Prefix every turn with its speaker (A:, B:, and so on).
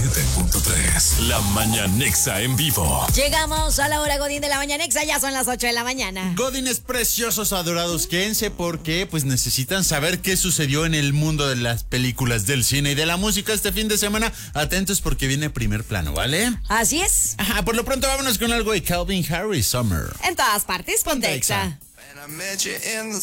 A: 97.3. La Mañanexa en vivo.
B: Llegamos a la hora Godín de la Mañanexa, ya son las 8 de la mañana.
C: Godines preciosos, adorados, quédense porque pues necesitan saber qué sucedió en el mundo de las películas, del cine y de la música este fin de semana. Atentos porque viene Primer Plano, ¿vale?
B: Así es.
C: Ajá, por lo pronto vámonos con algo de Calvin Harris, Summer.
B: En todas partes, ponte Exa.